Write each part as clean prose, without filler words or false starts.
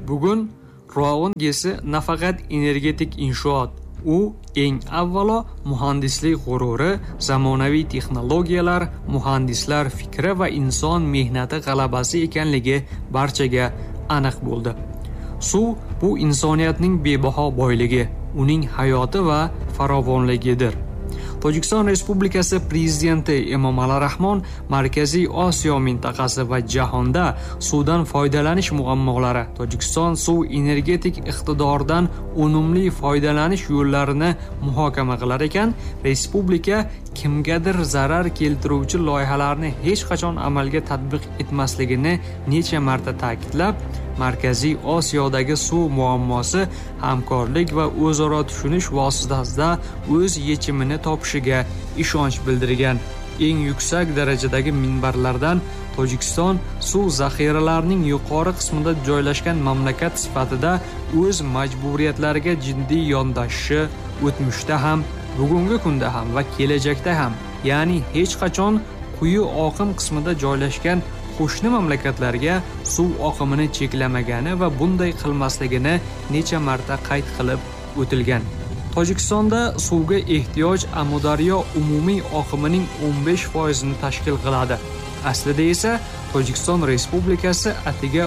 Bugun Ro'g'in gesi nafaqat energetik inshoot, u eng avvalo muhandislik g'ururi, zamonaviy texnologiyalar, muhandislar fikri va inson mehnati g'alabasi ekanligi barchaga aniq bo'ldi. Suv bu insoniyatning bebaho boyligi, uning hayoti va farovonligidir. Tojikiston Respublikasi Prezidenti Emomali Rahmon Markaziy Osiyo mintaqasi va jahonda suvdan foydalanish muammolari, Tojikiston suv energetik iqtidoridan unumli foydalanish yo'llarini muhokama qilar ekan, respublika kimgadir zarar keltiruvchi loyihalarni hech qachon amalga tatbiq etmasligini necha marta ta'kidlab, Markaziy Osiyodagi suv muammosi hamkorlik va o'zaro tushunish vositasida o'z yechimini topishiga ishonch bildirgan. Eng yuksak darajadagi minbarlardan Tojikiston suv zaxiralarining yuqori qismida joylashgan mamlakat sifatida o'z majburiyatlariga jiddiy yondashishi o'tmishda ham, bugungi kunda ham va kelajakda ham, ya'ni hech qachon quyi oqim qismida joylashgan qo'shni mamlakatlarga suv oqimini cheklamagani va bunday qilmasligini necha marta qayd qilib o'tilgan. Tojikistonda suvga ehtiyoj Amudaryo umumiy oqimining 15% ni tashkil qiladi. Aslida esa Tojikiston Respublikasi atiga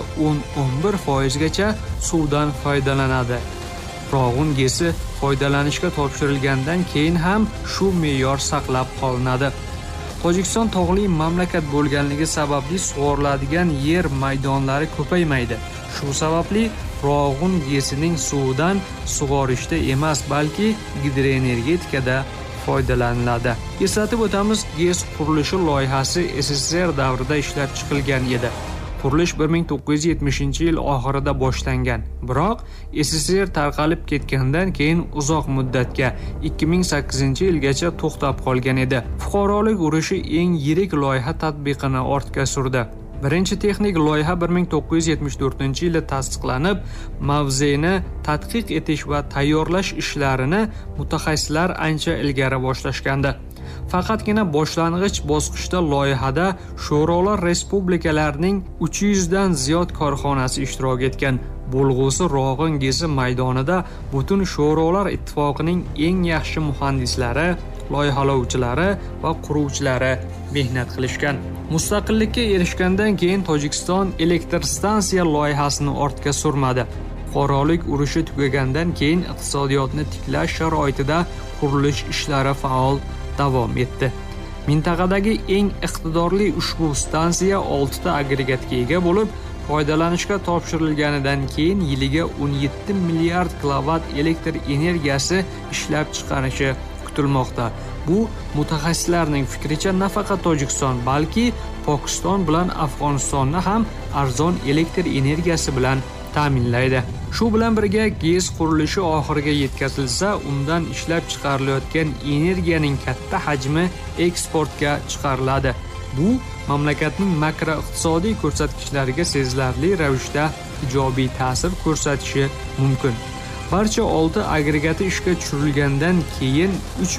10-11% gacha suvdan foydalanadi. Ro'g'in gesi foydalanishga topshirilgandan keyin ham shu me'yor saqlab qolinadi. Tojikiston tog'li mamlakat bo'lganligi sababli sug'oriladigan yer maydonlari ko'paymaydi. Shu sababli Ro'g'in gesining suvidan sug'orishda emas, balki gidroenergetikada foydalaniladi. Eslatib o'tamiz, GES qurilishi loyihasi SSSR davrida ishlab chiqilgan edi. Qurilish 1970-yil oxirida boshlangan. Biroq SSSR tarqalib ketgandan keyin uzoq muddatga 2008-yilgacha to'xtab qolgan edi. Fuqarolik urushi eng yirik loyiha tatbiqini ortga surdi. Birinchi texnik loyiha 1974-yilda tasdiqlanib, mavzeni tadqiq etish va tayyorlash ishlarini mutaxassislar ancha ilgari boshlashgandi. Faqatgina boshlang'ich bosqichda loyihada sho'rolar respublikalarining 300 dan ziyod korxonasi ishtirok etgan. Bo'lg'usi Ro'g'in gesi maydonida butun sho'rolar ittifoqining eng yaxshi muhandislari, loyihalovchilari va quruvchilari mehnat qilishgan. Mustaqillikka erishgandan keyin Tojikiston elektr stansiya loyihasini ortga surmadi. Fuqarolik urushi tugagandan keyin iqtisodiyotni tiklash sharoitida qurilish ishlari faol davom etdi. Mintaqadagi eng iqtidorli ushbu stansiya 6 ta agregatga ega bo'lib, foydalanishga topshirilganidan keyin yiliga 17 milliard kilovat elektr energiyasi ishlab chiqarishi kutilmoqda. Bu mutaxassislarning fikricha nafaqat Tojikiston, balki Pokiston bilan Afg'onistonni ham arzon elektr energiyasi bilan ta'minlaydi. Shu bilan birga GES qurilishi oxiriga yetkazilsa, undan ishlab chiqarilayotgan energiyaning katta hajmi eksportga chiqariladi. Bu mamlakatning makroiqtisodiy ko'rsatkichlariga sezilarli ravishda ijobiy ta'sir ko'rsatishi mumkin. Barcha 6 agregati ishga tushirilgandan keyin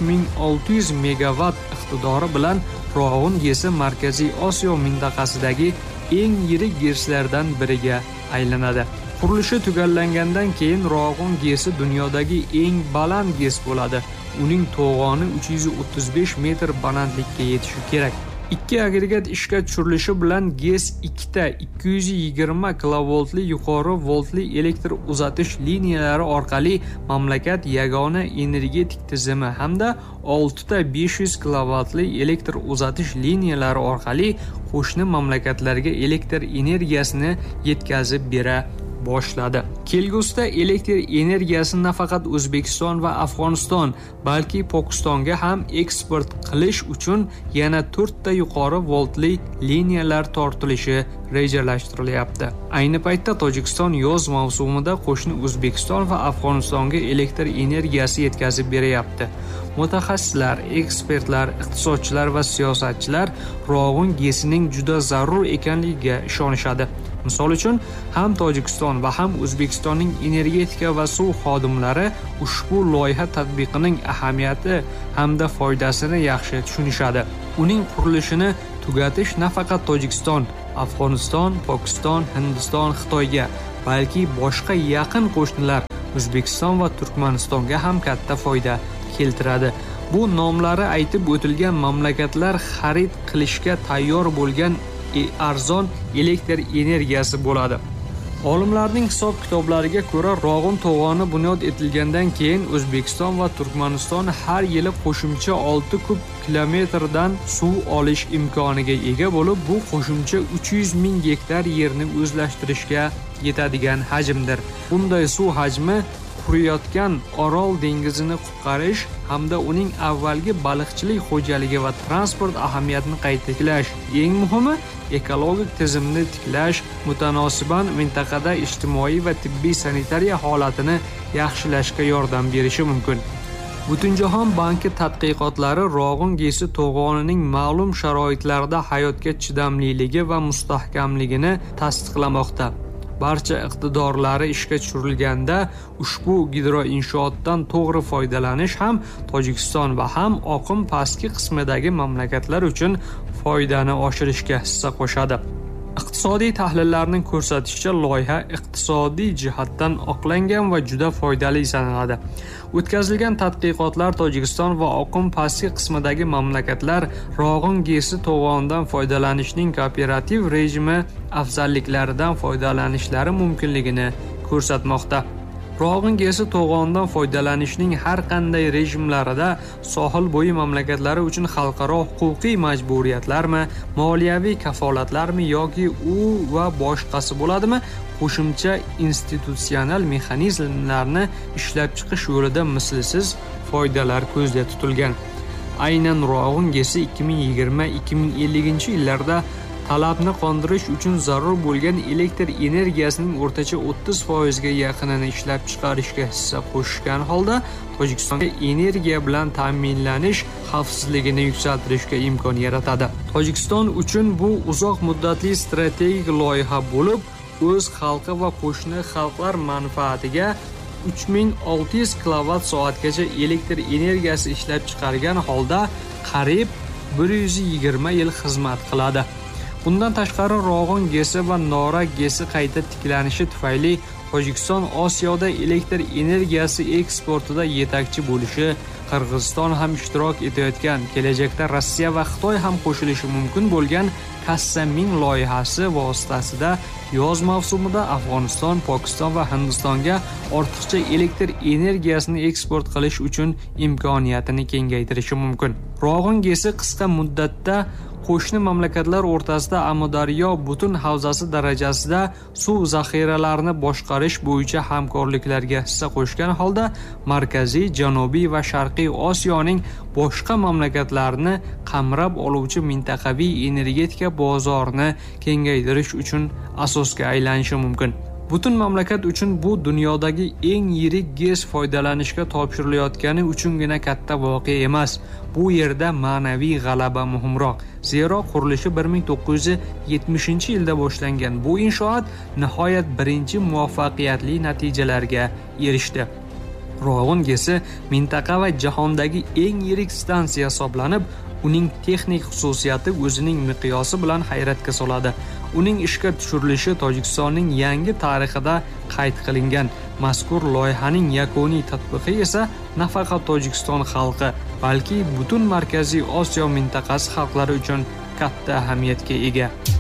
3600 megawatt iqtidori bilan Ro'g'in gesi Markaziy Osiyo mintaqasidagi eng yirik GESlardan biriga aylanadi. Qurilishi tugallangandan keyin Ro'g'in gesi dunyodagi eng baland GES bo'ladi. Uning to'g'oni 335 metr balandlikka yetishi kerak. 2 agregat ishga tushirilishi bilan GES 2 ta 220 kilovoltli yuqori voltli elektr uzatish liniyalari orqali mamlakat yagona energetik tizimi hamda 6 ta 500 kilovoltli elektr uzatish liniyalari orqali qo'shni mamlakatlarga elektr energiyasini yetkazib bera boshladi. Kelgusida elektr energiyasi nafaqat O'zbekiston va Afg'oniston, balki Pokistonga ham eksport qilish uchun yana 4 ta yuqori voltli liniyalar tortilishi rejalashtirilyapti. Ayni paytda Tojikiston yoz mavsumida qo'shni O'zbekiston va Afg'onistonga elektr energiyasi yetkazib beryapti. Mutaxassislar, ekspertlar, iqtisodchilar va siyosatchilar Ro'g'in gesining juda zarur ekanligiga ishonishadi. Misol uchun, ham Tojikiston va ham O'zbekistonning energetika va suv xodimlari ushbu loyiha tatbiqining ahamiyati hamda foydasini yaxshi tushunishadi. Uning qurilishini tugatish nafaqat Tojikiston, Afg'oniston, Pokiston, Hindiston, Xitoyga, balki boshqa yaqin qo'shnilar O'zbekiston va Turkmanistonga ham katta foyda keltiradi. Bu nomlari aytib o'tilgan mamlakatlar xarid qilishga tayyor bo'lgan arzon elektr energiyasi bo'ladi. Olimlarning hisob-kitoblariga ko'ra, Rog'un to'g'oni bunyod etilgandan keyin O'zbekiston va Turkmaniston har yili qo'shimcha 6 kub kilometrdan suv olish imkoniga ega bo'lib, bu qo'shimcha 300 ming gektar yerni o'zlashtirishga yetadigan hajmdir. Bunday suv hajmi quriyotgan Orol dengizini qutqarish hamda uning avvalgi baliqchilik xo'jaligi va transport ahamiyatini qayta tiklash, eng muhimi ekologik tizimni tiklash, mutanosiban mintaqada ijtimoiy va tibbiy sanitariya holatini yaxshilashga yordam berishi mumkin. Butunjahon banki tadqiqotlari Rog'un gesi to'g'onining ma'lum sharoitlarda hayotga chidamliligi va mustahkamligini tasdiqlamoqda. Barcha iqtidorlari ishga tushirilganda ushbu gidroinshootdan to'g'ri foydalanish ham Tojikiston va ham oqim pastki qismidagi mamlakatlar uchun foydani oshirishga hissa qo'shadi. Iqtisodiy tahlillarning ko'rsatishicha, loyiha iqtisodiy jihatdan oqlangan va juda foydali sanaladi. O'tkazilgan tadqiqotlar Tojikiston va oqim pastki qismidagi mamlakatlar Rog'un gesi to'g'onidan foydalanishning kooperativ rejimi afzalliklaridan foydalanishlari mumkinligini ko'rsatmoqda. Rog'un gesi to'g'onidan foydalanishning har qanday rejimlarida sohil bo'yi mamlakatlari uchun xalqaro huquqiy majburiyatlarmi, moliyaviy kafolatlarmi yoki u va boshqasi bo'ladimi, qo'shimcha institutsional mexanizmlarni ishlab chiqish yo'lida mislsiz foydalar ko'zda tutilgan. Aynan Rog'un gesi 2020-2050 yillarda talabni qondirish uchun zarur bo'lgan elektr energiyasining o'rtacha 30% ga yaqinini ishlab chiqarishga hissa qo'shgan holda Tojikistonga energiya bilan ta'minlanish xavfsizligini yuksaltirishga imkon yaratadi. Tojikiston uchun bu uzoq muddatli strategik loyiha bo'lib, o'z xalqi va qo'shni xalqlar manfaatiga 3600 kilovatt-soatgacha elektr energiyasi ishlab chiqargan holda qariyb 120 yil xizmat qiladi. Bundan tashqari Rog'un gesi va Nora gesi qayta tiklanishi tufayli Tojikiston Osiyoda elektr energiyasi eksportida yetakchi bo'lishi, Qirg'iziston ham ishtirok etayotgan, kelajakda Rossiya va Xitoy ham qo'shilishi mumkin bo'lgan Kassamin loyihasi vositasida yoz mavsumida Afg'oniston, Pokiston va Hindistonga ortiqcha elektr energiyasini eksport qilish uchun imkoniyatini kengaytirishi mumkin. Rog'un gesi qisqa muddatda qo'shni mamlakatlar o'rtasida Amudaryo butun havzasi darajasida suv zaxiralarini boshqarish bo'yicha hamkorliklarga hissa qo'shgan holda Markaziy, Janubiy va Sharqiy Osiyoning boshqa mamlakatlarini qamrab oluvchi mintaqaviy energetika bozorini kengaytirish uchun asosga aylanishi mumkin. Butun mamlakat uchun bu dunyodagi eng yirik gaz foydalanishga topshirilayotgani uchungina katta voqea emas. Bu yerda ma'naviy g'alaba muhimroq. Zero qurilishi 1970-yilda boshlangan bu inshoot nihoyat birinchi muvaffaqiyatli natijalarga erishdi. Rog'un gesi mintaqa va jahondagi eng yirik stansiya hisoblanib, uning texnik xususiyati o'zining miqyosi bilan hayratga soladi. Uning ishga tushirilishi Tojikistonning yangi tarixida qayd qilingan. Mazkur loyihaning yakuniy tatbiqi esa nafaqat Tojikiston xalqi, balki butun Markaziy Osiyo mintaqasi xalqlari uchun katta ahamiyatga ega.